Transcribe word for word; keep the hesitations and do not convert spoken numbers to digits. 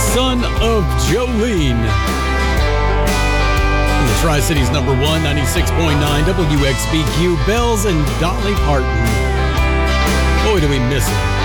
Son of Jolene. The Tri-Cities number one, ninety-six point nine W X B Q, Bells and Dolly Parton. Boy, do we miss it.